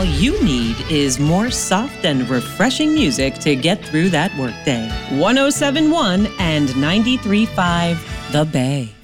all you need is more soft and refreshing music to get through that workday. 107.1 and 93.5 The Bay.